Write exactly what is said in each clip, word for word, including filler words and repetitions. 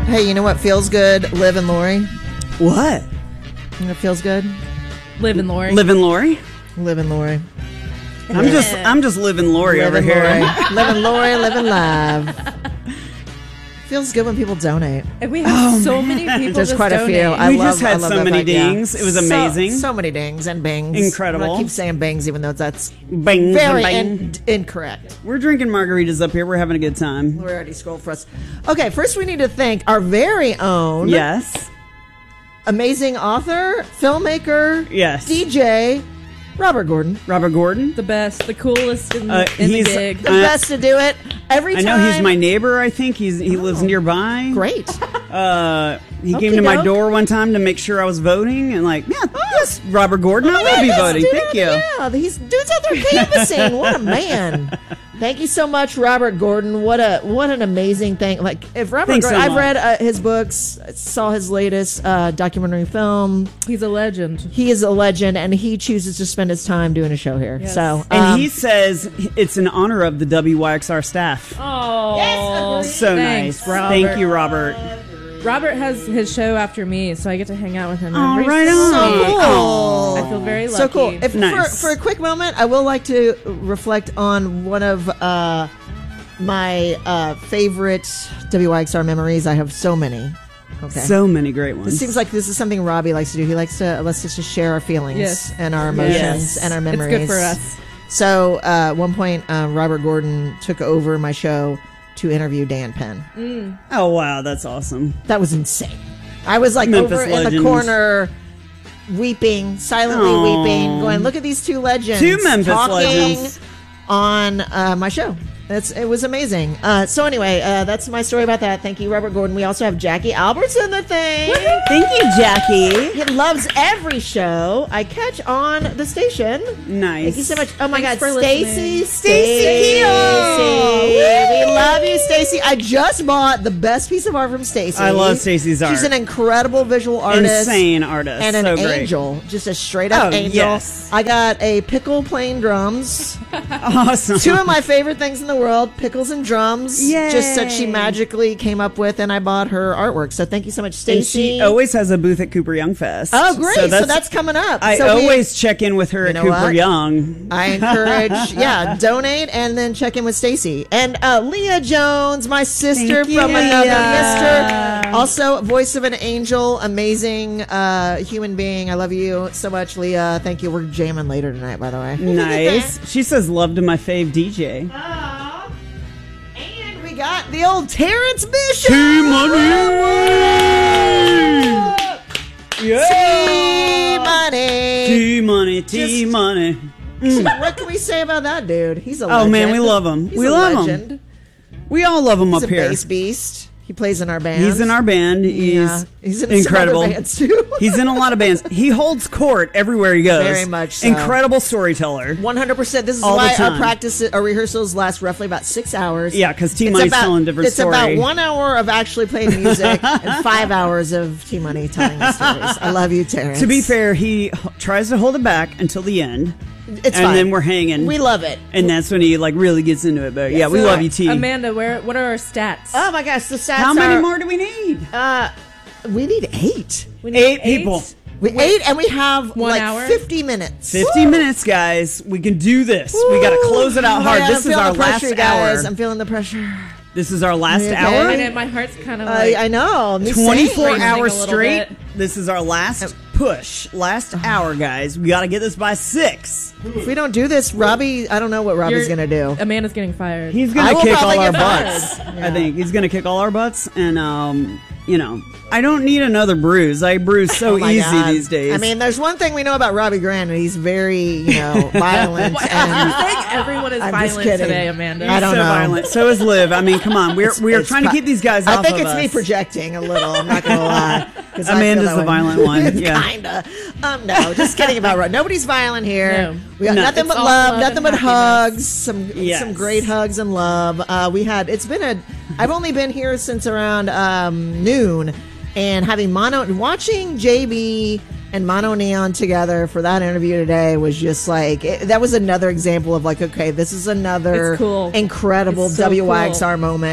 Hey, you know what feels good? Liv and Lori. What? You know what feels good? Liv and Lori. Liv and Lori? Liv and Lori. I'm just I'm just living Lori Liv over and here. Lori. Liv and Lori, live and live. Feels good when people donate. And we have Oh, so man. many people. There's just quite a few. donate. I We love, just had I love so that many fact, yeah. dings. It was So- amazing. So, many dings and bings. Incredible. I'm gonna keep saying bangs, even though that's Bang, very bang. in- incorrect. We're drinking margaritas up here. We're having a good time. We already scrolled for us. Okay, first we need to thank our very own Yes. amazing author, filmmaker, Yes. D J, Robert Gordon. Robert Gordon. The best, the coolest in, Uh, in the he's- gig. The Uh, best to do it every I time. know he's my neighbor. I think he's he lives Oh. nearby. Great. Uh, he came to my Okey-doke. door one time to make sure I was voting, and like, yeah, yes, Robert Gordon, I will be Yes, voting. dude, Thank you. Yeah, he's dude's out there canvassing. What a man! Thank you so much, Robert Gordon. What a what an amazing thing. Like if Robert, Thanks so Gordon, I've much. read uh, his books, saw his latest uh, documentary film. He's a legend. He is a legend, and he chooses to spend his time doing a show here. Yes. So, And um, he says it's in honor of the W Y X R staff. Oh, So thanks, nice. Robert. Thank you, Robert. Robert has his show after me, so I get to hang out with him. Oh, every right on. Sunday. cool. I feel very lucky. So cool. If Nice. for, for a quick moment, I will like to reflect on one of uh, my uh, favorite W Y X R memories. I have so many. Okay. So many great ones. It seems like this is something Robbie likes to do. He likes to let's just share our feelings Yes. and our emotions Yes. and our It's memories. good for us. So uh, at one point, uh, Robert Gordon took over my show to interview Dan Penn. oh wow, that's awesome. That was insane. I was like Memphis over in the legends. corner, weeping, silently Aw. weeping, going, "Look at these two legends, Two Memphis talking legends. on uh, my show." It's, it was amazing. Uh, so anyway, uh, that's my story about that. Thank you, Robert Gordon. We also have Jackie Alberts in the thing. Thank you, Jackie. He loves every show I catch on the station. Nice. Thank you so much. Oh my Thanks God, for Stacy, listening. Stacy, Keogh. we love you, Stacy. I just bought the best piece of art from Stacy. I love Stacy's art. She's an incredible visual artist, Insane artist. and an so great. angel, just a straight up Oh, angel. yes. I got a pickle playing drums. Awesome. Two of my favorite things in the world, pickles and drums. Yay. Just that she magically came up with, and I bought her artwork. So thank you so much, And Stacy. she always has a booth at Cooper Young Fest. Oh, great! So that's, coming up. I so we- always check in with her You at know Cooper what? Young. I encourage, yeah, donate and then check in with Stacy and uh, Leah Jones, my sister Thank you, from another Leah. mister. Also, voice of an angel, amazing uh, human being. I love you so much, Leah. Thank you. We're jamming later tonight, by the way. Nice. She says love to my fave D J. Aw. And we got the old Terrence Bishop. Yeah. T-Money. T money, T Just- money. What can we say about that dude? He's a Oh, legend. man, we love him. He's We a love him. legend. We all love him He's up a here. bass beast. He plays in our band. He's in our band. He's, Yeah. He's in incredible. some other bands too. He's in a lot of bands. He holds court everywhere he goes. Very much so. Incredible storyteller. One hundred percent. This is All the why our time. practice, our rerehearsals last roughly about six hours. Yeah, 'cause T It's Money's about- telling a different it's story. about one hour of actually playing music and five hours of T Money telling the stories. I love you, Terrence. To be fair, he h- tries to hold it back until the end. it's and fine. then we're hanging. We love it. And that's when he like really gets into it. But yeah, we So, love you, T. Amanda, where? What are our stats? Oh my gosh, the stats. How many are- more do we need? Uh, we need eight. We need Eight people. We eight, and we have One like hour? fifty minutes. fifty minutes, guys. We can do this. We got to close it out Oh, hard. yeah, this I'm is feeling our the pressure, last guys. hour. I'm feeling the pressure. This is our last Okay. hour. And it, my heart's kind of I, like I know. Me twenty-four saying. hours a little straight. bit. This is our last push, last hour, guys. We got to get this by six. If we don't do this, Robbie, I don't know what Robbie's You're- gonna do. Amanda's getting fired. He's I gonna will kick all probably our get fired. butts. Yeah. I think he's gonna kick all our butts, and um, you know, I don't need another bruise. I bruise so Oh my easy God. these days. I mean, there's one thing we know about Robbie Grant, and he's very, you know, violent. Why- and I think everyone is I'm just violent kidding. today, Amanda. I don't so know. violent. So is Liv. I mean, come on. We're we're It's trying to pro- keep these guys I off think of it's us. me projecting a little. I'm not gonna lie. 'Cause I feel Amanda's that the way. violent one, yeah. Kinda. Um, no, just kidding about Robbie. Nobody's violent here. No. We got No. nothing It's but all love, love nothing and but happiness. hugs. Some Yes. some great hugs and love. Uh, we had. It's been a. I've only been here since around um, noon, and having mono watching J B and Mono Neon together for that interview today was just like it, that was another example of like, okay, this is another It's cool. incredible It's so W Y X R cool. moment.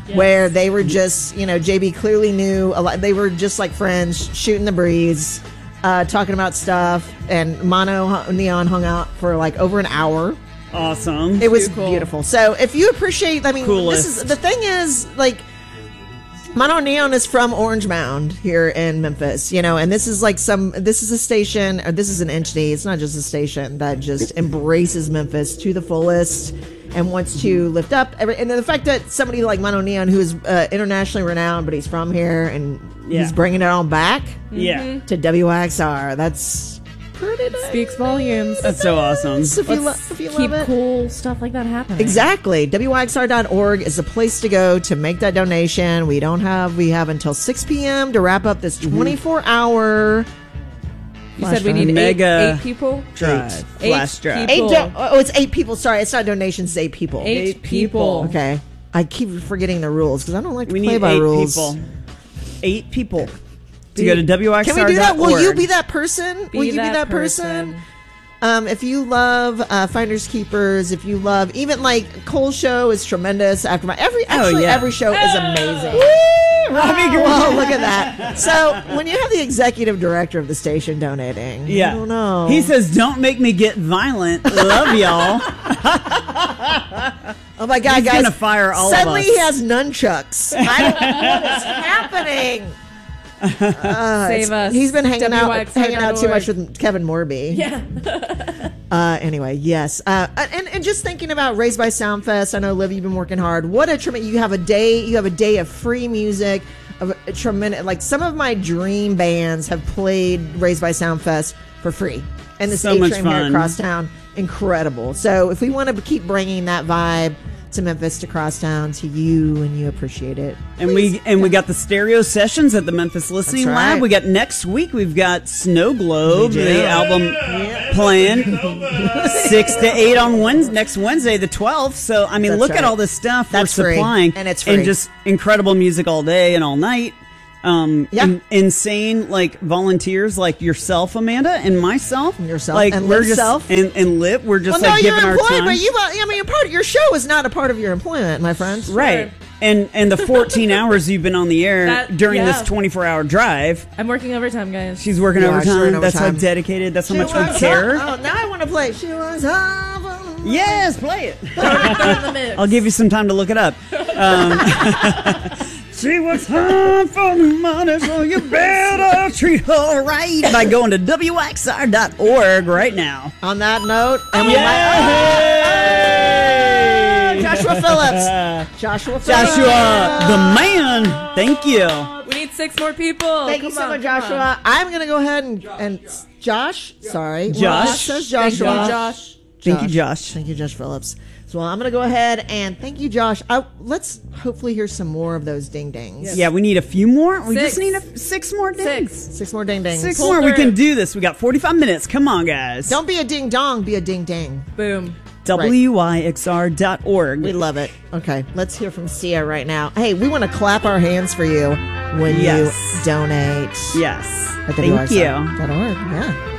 where they were just, you know, J B clearly knew a lot. They were just like friends, shooting the breeze, uh, talking about stuff, and Mono Neon hung out for like over an hour. Awesome. It was Too cool. beautiful. So if you appreciate, I mean, Coolest. this is the thing is like. Mono Neon is from Orange Mound here in Memphis, you know, and this is like some, this is a station, or this is an entity, it's not just a station that just embraces Memphis to the fullest and wants to lift up every, and the fact that somebody like Mono Neon, who is uh, internationally renowned, but he's from here and Yeah. he's bringing it all back Yeah. to W X R, that's pretty nice. Speaks volumes. That's so awesome. So if you, lo- Let's if you keep love it. cool stuff like that happening. Exactly. W X R dot org is the place to go to make that donation. We don't have, we have until six p.m. to wrap up this twenty-four hour. You said we need Mega eight, eight people. Drive. Eight Flash drive. people. Eight do- oh, it's eight people. Sorry, it's not donations, it's eight people. Eight, Eight people. people. Okay. I keep forgetting the rules because I don't like to We play need by eight rules. people. Eight people. To go to W X R dot org. Can we do that? Will you be that person? Be Will you that be that person? person. Um, if you love uh, Finders Keepers, if you love even like Cole's show is tremendous. After my every actually yeah. every show is amazing. Robbie Well, look at that. So when you have the executive director of the station donating, Yeah. I don't know. He says, "Don't make me get violent." Love y'all. "Oh my god, He's guys!" gonna fire all of Suddenly us. he has nunchucks. I don't know what is happening. Uh, Save it's- us. He's been hanging out, W X R hanging out too dot org. much with Kevin Morby. Yeah. Uh, anyway, yes. Uh, and, and just thinking about Raised by Soundfest, I know, Liv, you've been working hard. What a tremendous, you have a day, you have a day of free music, of a tremendous, like some of my dream bands have played Raised by Soundfest for free. And this So A much train here fun. across town, incredible. So if we want to keep bringing that vibe to Memphis, to Crosstown, to you, and you appreciate it. And we and we got the stereo sessions at the Memphis Listening That's Lab. right. We got next week. We've got Snow Globe, We do. the album playing six to eight on Wednesday, next Wednesday, the twelfth. So I mean, That's look right. at all this stuff That's we're free. supplying, And it's free. just incredible music all day and all night. Um, Yeah. in- insane like volunteers like yourself, Amanda, and myself. And yourself, like and we're Liv's just self. and and Liv. We're just Well, like no, giving you're our employed, time. but you, I mean, part of your show is not a part of your employment, my friends. Right. And and the fourteen hours you've been on the air That- during yeah. this twenty-four hour drive, I'm working overtime, guys. she's working Yeah, overtime. she's working That's how overtime. dedicated. That's how She much we was care. up- Oh, now I want to play. She was up on the- Yes, play it. Throw in the mix. I'll give you some time to look it up. Um, she was home for the money, so you better treat her right by going to W X R dot org right now. On that note, and we Yay! might, Joshua Phillips. Joshua Phillips. Joshua, the man. Thank you. We need six more people. Thank you Come so on, much, come Joshua. I'm going to go ahead and, and Josh, sorry. Josh. Well, that says on. Joshua. Thank you, Josh. Thank you, Josh. Thank you, Josh Phillips. So well, I'm going to go ahead and thank you, Josh. I, let's hopefully hear some more of those ding dings. Yeah, we need a few more. We Six. just need a, six more dings. Six. Six more ding dings. Six Pull more. We through. can do this. We got forty-five minutes. Come on, guys. Don't be a ding dong, be a ding ding. Boom. W Y X R dot org. We love it. Okay, let's hear from Sia right now. Hey, we want to clap our hands for you when Yes. you donate. Yes. At Thank you. W X R dot org. Yeah.